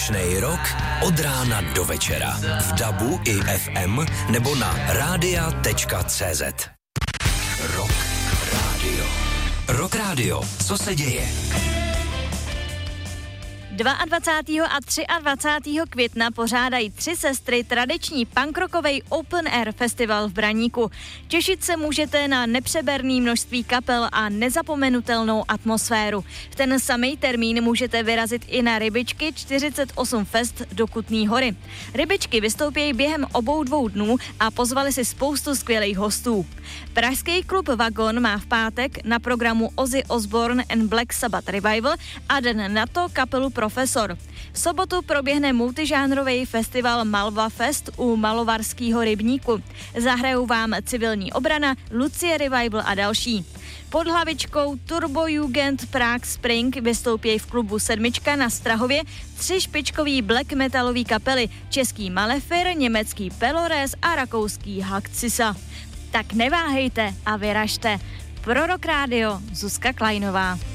Slušnej rock od rána do večera. V DABu i FM nebo na radia.cz. Rock Radio. Rock Radio. Co se děje? 22. a 23. května pořádají 3 sestry tradiční punkrockovej Open Air festival v Braníku. Těšit se můžete na nepřeberný množství kapel a nezapomenutelnou atmosféru. V ten samý termín můžete vyrazit i na Rybičky 48 Fest do Kutný Hory. Rybičky vystoupí během obou 2 dnů a pozvali si spoustu skvělých hostů. Pražský klub Vagon má v pátek na programu Ozzy Osbourne and Black Sabbath Revival a den na to kapelu Profesor. V sobotu proběhne multižánrový festival Malva Fest u Malovarského rybníku. Zahrajou vám Civilní obrana, Lucie Revival a další. Pod hlavičkou Turbo Jugend Prague Spring vystoupí v klubu Sedmička na Strahově 3 špičkový black metalový kapely, český Malefir, německý Pelores a rakouský Hakcisa. Tak neváhejte a vyražte. Pro Rock Radio Zuzka Kleinová.